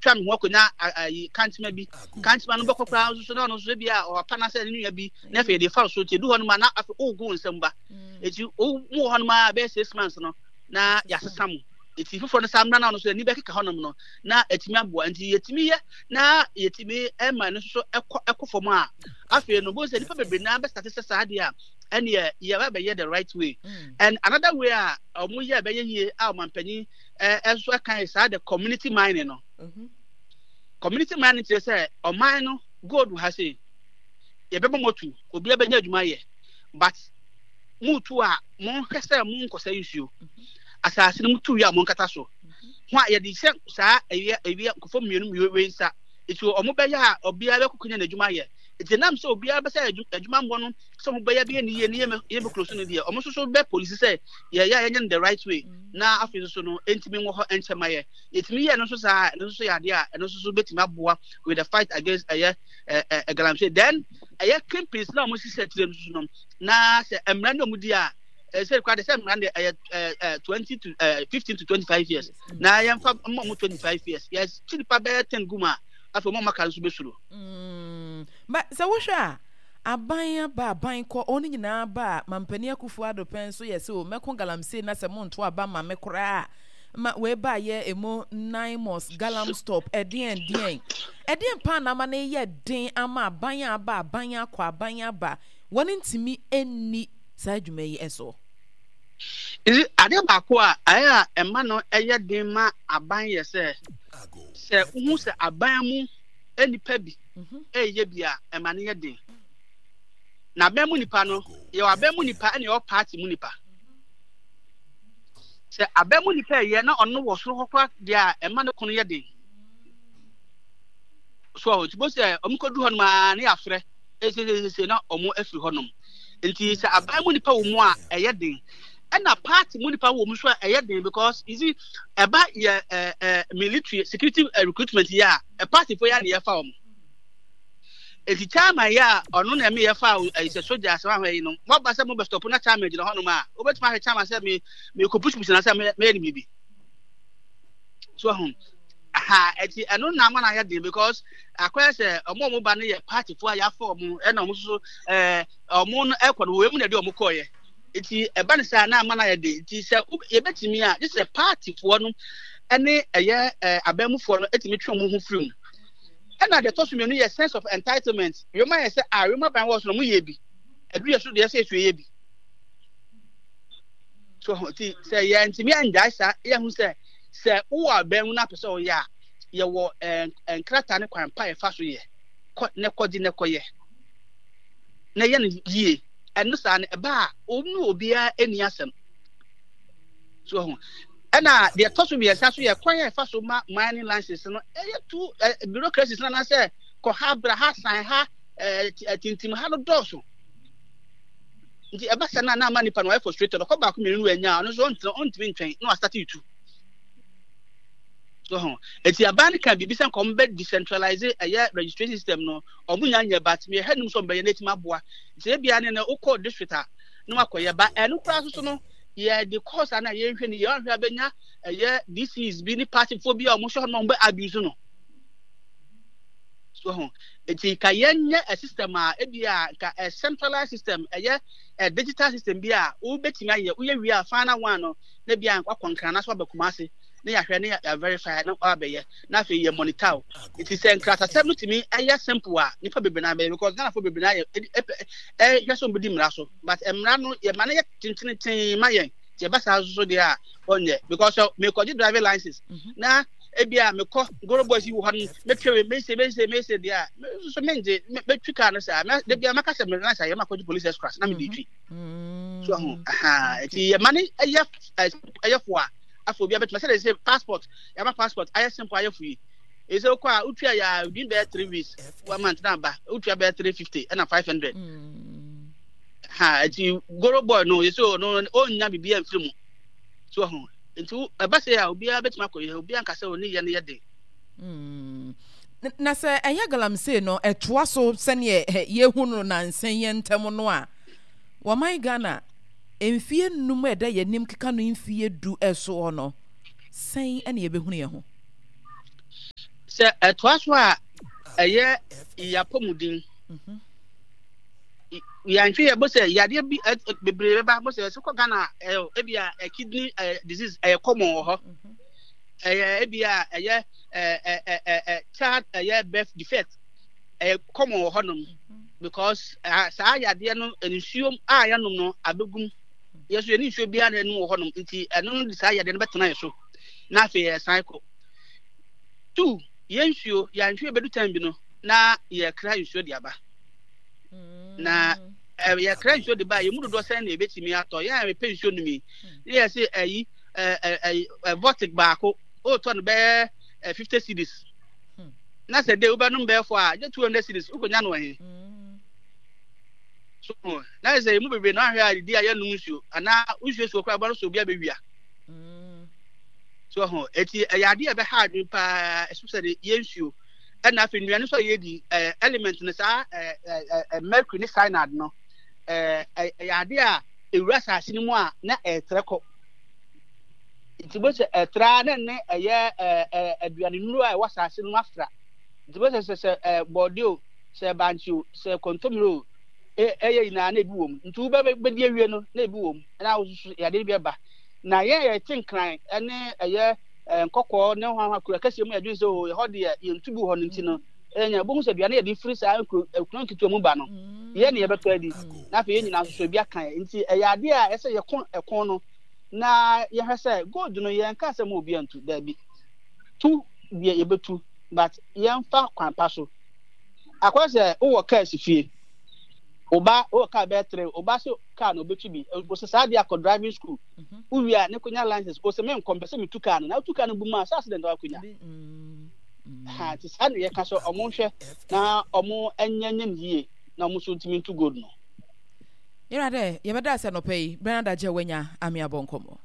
twa me ho akonya kantima bi kantima no bokokra so no so bia o pa na se ne bi na fe dey fa so tie du ho no ma na afi ogu nsem ba eti o mu ho no ma be 6 months no na yasesa mu eti fofo no samna na no so ni be keka honom no na etimi aboa nti yetimi ye na yetimi ema no so ekofom a afi no bo se nipa bebre na be start se saade a and yeah be the right way and another way omo ye be ye a mampani enso kan say the community mining no community mining say o mine no gold ha say ye be motu obi e be nya adwuma ye but mutu a mon hwese mon kosa issue asase no mutu ya mon kata so ho a ye di se sa ewie kofo mienu we nsa etu omo be ya obi a be kokunya na adwuma ye eti nam so obi a be say adwuma mbo no so mo be ya be ni ye be close no dia omo so be police say ye the right way na afi so no entimi wo ho enchema ye etimi ye no so sa no so ya dia no so betimi aboa with the fight against galamsey then kempis na mo sise tire so no na se emra no mu dia say kwa the same rand 20 to 15 to 25 years na yam fa mo 25 years yes chilipa be 10 guma afi mo maka so besuro but so wo sha aban ko oni nyina ba mampani akufu adopen so yes o meko galamsey na se mo nto aba ma mekora ma we ba ye emo 9 months galam stop edien pa na ma na ye den ama aban akwa aban aba woni ntimi eni sa adwuma yi eso is ade ba ko a aya ema no eye den ma aban ye se uhu se aban mu enipa bi eye bia ema ne ye den na aban mu nipa no ye aban mu nipa ene yo party mu nipa se aban mu nipa ye na ono wo soro hokwa dia ema ne kono ye den so tibo se omkodu hono ma ne afre ese na omo afiri honom nti se aban mu nipa wo mu a eye den ena party mu nipa wo mu so eye den because is it eba ye military security recruitment ya a party for ya ne fa wo eti chama ya ono na me ye fa ise soldier se wa hwe no mo ba se mo be stop na chama gina hono ma obetuma he chama se me ko push na se me ni bibi so hon eti eno na ma na ya dey because akwai se omo ba ne ye party for ya for mo e na omo so omo no ekwo no we mu na dey omo koye eti eba ne sa na ma na ya dey eti se ye betimi a this a party for no ene eye abamu for no etimi twa mo ho free and the toss me no sense of entitlement you might say I remember ban was no mu ye bi edu ye so de say ye bi so say ye ntimi anja sa ye hu say wo aban na pese o ya ye wo enkrata ne kwan pa ye fa so ye ne kodi ne koye na ye ne yie eno sa ne ba onu obia eni asem so ena the toss me yes so ye kwan ye fa so mining license no tu bureaucracies na say ko ha bra ha san ha tintim ha no doso nti eba sa na mani pa no frustrated ko ba ko me nu anya no so ontimi ntwen no start itu so eti aban kan bibi san ko mbe decentralize registration system no omunya nya but me hanum so mbe ye netima boa nti bia ne na uko district a no akoye ba enu kra so no yeah the course na ye hwe ni ye hwe abenya this is be ni party phobia o mo so no mbe abuse no so eti ka yenye a system a bia ka a centralized system a digital system bia o betinga ye o ye wi a final one no na bia akwankran na so abakumase na ya hwe na ya verify na abeye na fe ye monitor it is enkrata seven to me simple a nipa bebe na be because na for bebe na ye so mbedi mra so but emra no ye ma na ye tintin ma ye ye ba sa so de a onye because me ko di driving license na ebia me ko goro boys you han me twe me say de a so menje me twika no sa de bia maka se me na sa ye ma ko di police escort na me di twi so ti ye ma na ye fo a afọ bia betima say say passport ya ma passport aye simple aye free is o kwa utua ya within the 3 weeks 1 month na ba utua be 350 and 500 ati goro boy no so no onya bibia mfiri mu so ho nti eba say ya obi betima ko ye obi anka say oni ye ne ye de na say enya galamsey no etoa so sene ye hu no na nsen ye ntem no a wo mai Ghana emfie num eda ye nim keka no emfie du eso no sen ene ye behunu ye ho se etwaso a eye yapomudin yantwe ye bo se yade bi bebrebe ba bo se so ko Ghana ebia kidney disease common ho ebia child birth defect common ho no because sa yade no ensuom a ya no abegum yeso ye ni nsuo bia na enu ho no nti eno di sa yade no betena yeso na fe cycle 2 ye nsuo ya nsuo bedu time bi no na ye kra nsuo di aba na ye kra nsuo di ba ye mudu do sen na ebetimi ato ya me pe nsuo no mi ye say ayi vortic baako o to no be 50 cedis na se de uba no be for a 200 cedis ukonya no he so na say mu bebe na ahwe di aye no nsuo ana nsuo so kra ba so bia be wia so ho eti yade e be hard pa especially ye nsuo na afi nnuane so ye di element ne sa mercury ni cyanide no yade a ewura saase ni mu a na etreko iti bo se etra na ne aduane nuru a wa saase no afra iti bo se bodio se banchu se kontomiro ye ina na ebi wom ntu be di awie no na ebi wom na wo yade bi ba na ye tinkran ene nkokọ ne ho akura kase mu adwin so ye ho de ye ntubu ho nti no enya bo mu se biane ye di free sa ekunu kitu mu ba no ye ne ye beto adi na fe ye nyina so bia kan nti yade a ese ye ekon no na ye hwese gold no ye nka se mu obi antu da bi tu bi ye betu but ye mfa kwan pa so akwase wo ka asifie oba o ka betre oba so ka no betu bi o se sa dia ko driving school uwia ne kunya license o se me nkompese me tuka no na tuka no buma sa accident wa kunya ha ti sa ne ye ka so omo hwe na omo enyenye niye na omo so ntimi ntu gold no yera de ye beda se no pay Bernard je wanya ami abonkomo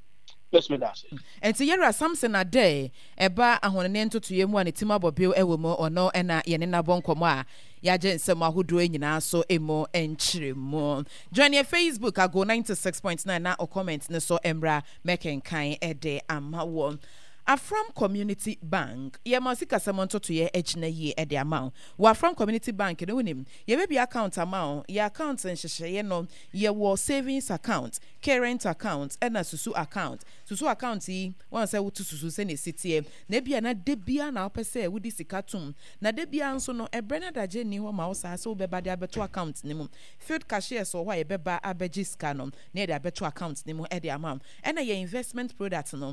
yes me da se enti yera Samson ade eba ahonene ntotoye mu ane tima bobio ewo mu ono ena ye ne na bonkomo a ya je nsem ahodo nyina so emo enchiremu join your Facebook ago 96.9 na o comment ne so embra mekenkan ede amawo Afram Community Bank ye masika semonto to ye echna ye ede amount wa Afram Community Bank no wonim ye be account amount ye account nhyehyeye no ye wo savings account current account and susu account yi wan say wo susu se ne sitie na bia na de bia na opese wo di sikatum na de bia nso no ebrena daje ni ho ma wo sa so be ba de abeto account ni mu field cashier so ho ye be ba abeji sika no na de abeto account ni mu ede amount and ye investment product no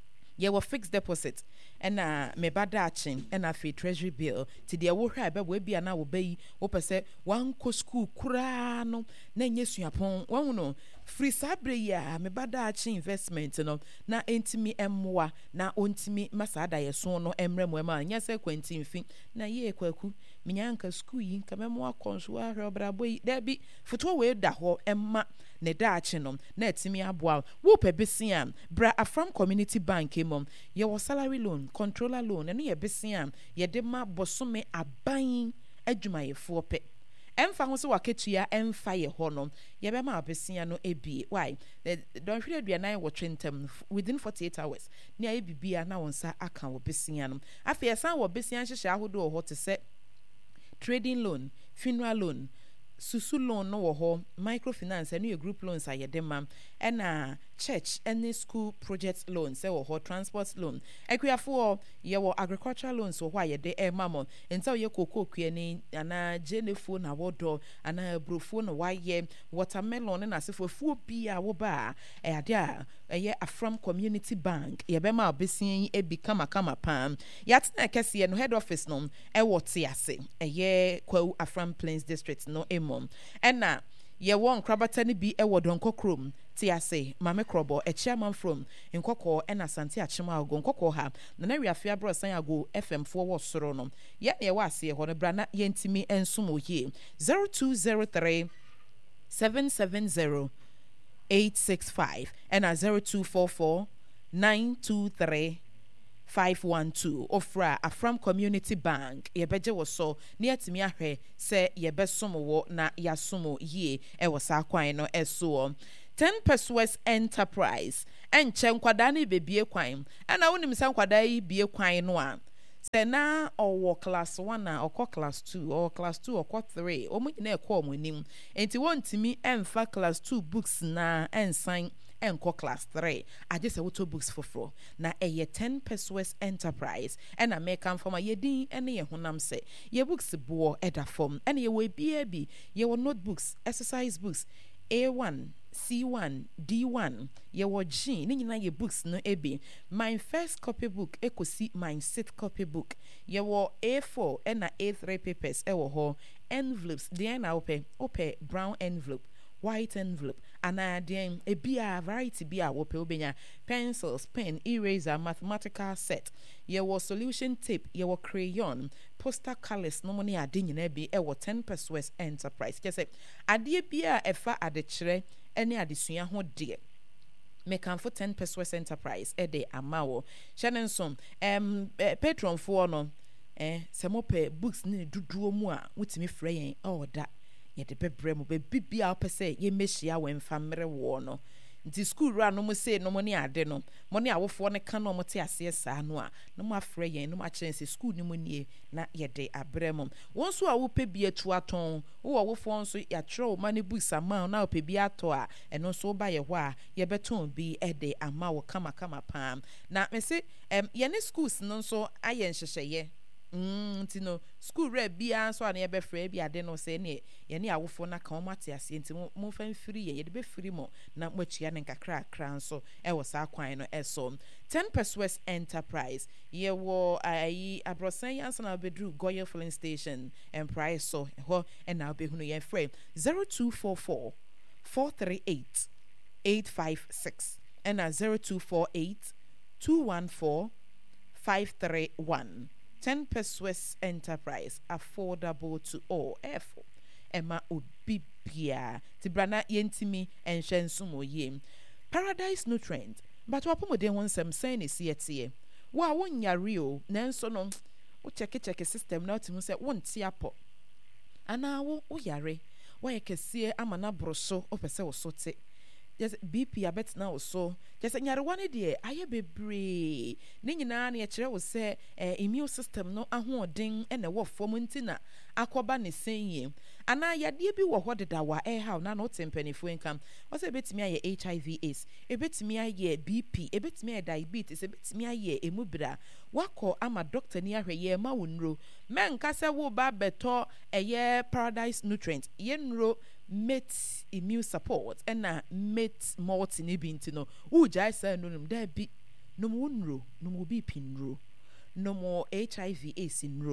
ye were fixed deposit and me badachin and a fee treasury bill to the wo hwa be we bia na wo bayi wo pese wan ko school kura no na nyesuapon wan no free sabre ya me badachin investment no na entimi emwa na ontimi masada ye so no emremu ema nya se kwanti mfi na ye kwaku minyanka school yi nka memo akonso ahwe obrabo yi da bi foto we da ho emma ne daachi no na etimi aboa wo pe besia bra Afram Community Bank mom ye wo salary loan controller loan eno ye besia ye de ma bosome aban adwumayefo pe emfa ho se waketua emfa ye ho no ye be ma besia no ebie why don hwere aduanan wo twentem within 48 hours ne aye bibia na wonsa aka wo besia no afi esan wo besia hyehye ahodo ho te se trading loan funeral loan susu loan no wo ho microfinance and your group loans are yedema and church any school project loans say wo ho transport loan ekwiafo ye wo agricultural loans wo ho yede e mamo enta ye koko kwiani ana jenefo na wodo ana brofo no waye watermelon na sefofuo bia wo ba e ade a ye Afram Community Bank ye be ma obesin e bi kama pam yatna kese no head office no e wote ase ye Kwawu Afram Plains district no emom ena ye won krabata ni bi e wodonko krom ti ase mame krobo e chairman from nkoko ena sante achema ago nkoko ha na wi afia bro san ago FM 4 wo soro no ye wa ase ho no bra na ye ntimi ensum oye 0203 770 865 and 0244 923 512 ofra Afram Community Bank ye beje wo so ne atimi ahwe se ye besomo wo na yasomo ye e wo sa kwan no eso 10 Pesos Enterprise enche nkwada na bebie kwan ana wonim sa nkwada yi bie kwan no a Say na or class 1 or class 2 or class 2 or 3 or mo nyina ekọ mo nim. Enti want me emfa class 2 books na ensign enko class 3. I just auto books for na eye 10 pesos enterprise and I make am for my yedin ene ye honam say ye books bo eda form and ye we bi ye notebooks exercise books A1 C1 D1 ye wo G ni nyina ye books no ebi my first copy book ekosi my sixth copy book ye wo A4 and A3 papers e wo ho envelopes dey na ope brown envelope white envelope and then a bia variety bia wope obenya pencils pen eraser mathematical set ye was solution tape ye was crayon poster colors no money ade nyina bi e wo 10 pesos enterprise just say ade bia efa ade kire ene adesua ho de mekan for 10 pesos enterprise e de amawo shanenson patron for no se mo pe books ni duduo mu a wutimi frɛ yen da ye de bebre mo be bibia opese ye mehia we mfamre wo no nti school ra no mo say no mo ne ade no mo ne awofo ne ka no mo te ase saa no a no mo afre yen no mo akyen se school ni mo nie na ye de abre mo won so a wo pe bi atu aton wo awofo nso ya tro ma ne books ama na pe bi ato a eno so ba ye ho a ye beton bi e de ama wo kama pam na me se ye ne schools no so aye nhyehyeye nti no school re bia so ana ye be frɛ bia de no se ne ye ne awofo na ka o mate ase nti mo fa mfiri ye de be firi mo na moatua ne nkakra nso e wo sa kwan no eso 10 pesos enterprise ye wo ayi abrosan yanso na bedru Goyer filling station and price so ho e na obehunu ye frɛ 0244 438 856 and 0248 214 531 10 pesos enterprise affordable to all efo Emma Obibia Tibrana Yentimi and Shensumo Yim Paradise Nutrient but wapomode won some saying is yet wa won ya rio nanso no wo check system na timu say won tiapo ana wo yare wa yekese amana broso opese wo sote just BP abet na so just nyarewane de aye bebre ni nyina na ye kire wo se immune system no ahoden na wo fom ntina akoba ne senye ana yade bi wo hodeda wa how na no tempanifo nkam wo se betimi aye HIV AIDS ebetimi aye BP ebetimi aye diabetes ebetimi aye emubra wako ama doctor ni ahweye ma wonro menka se wo ba beto eye Paradise Nutrient ye nro met immune support and met multi nibinti no ujai sa no da bi no mo nro no mo BP nro no mo HIV AIDS nro